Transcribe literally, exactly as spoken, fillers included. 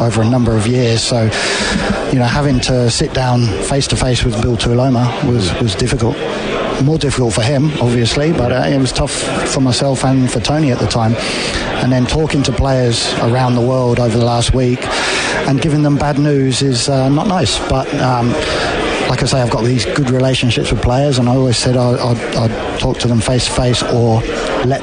over a number of years. So, you know, having to sit down face to face with Bill Tuiloma was, was difficult. More difficult for him, obviously, but uh, it was tough for myself and for Tony at the time. And then talking to players around the world over the last week and giving them bad news is uh, not nice. But um, like I say, I've got these good relationships with players, and I always said I'd, I'd, I'd talk to them face to face or let